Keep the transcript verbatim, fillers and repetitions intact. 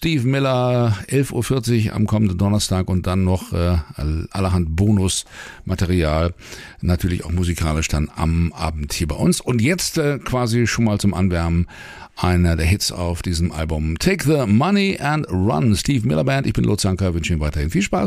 Steve Miller, elf Uhr vierzig am kommenden Donnerstag und dann noch äh, allerhand Bonusmaterial, natürlich auch musikalisch dann am Abend hier bei uns. Und jetzt äh, quasi schon mal zum Anwärmen einer der Hits auf diesem Album Take the Money and Run, Steve Miller Band. Ich bin Lutz Anker, wünsche Ihnen weiterhin viel Spaß.